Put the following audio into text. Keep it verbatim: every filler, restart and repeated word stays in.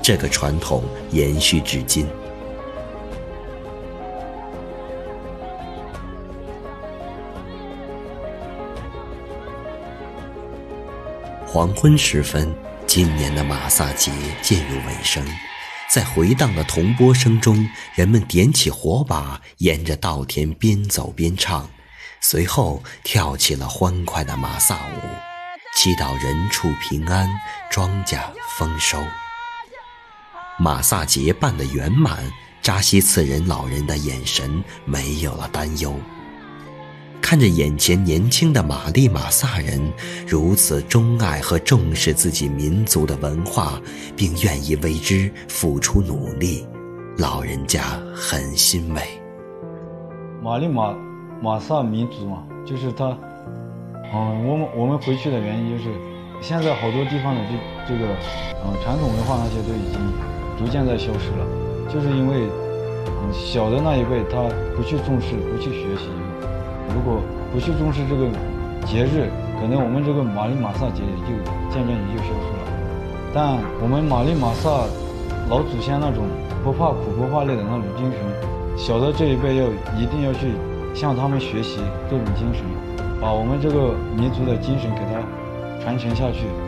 这个传统延续至今。黄昏时分，今年的马萨节渐入尾声，在回荡的铜钵声中，人们点起火把，沿着稻田边走边唱，随后跳起了欢快的马萨舞，祈祷人畜平安，庄稼丰收。马萨节办得圆满，扎西次人老人的眼神没有了担忧。看着眼前年轻的玛丽马萨人如此钟爱和重视自己民族的文化，并愿意为之付出努力，老人家很欣慰。 玛丽马马萨民族嘛，就是他，嗯，我们我们回去的原因就是，现在好多地方的这这个，嗯，传统文化那些都已经逐渐在消失了，就是因为，嗯，小的那一辈他不去重视，不去学习。如果不去重视这个节日，可能我们这个玛丽马萨节也就渐渐也就消失了。但我们玛丽马萨老祖先那种不怕苦不怕累的那种精神，小的这一辈要一定要去向他们学习这种精神，把我们这个民族的精神给它传承下去。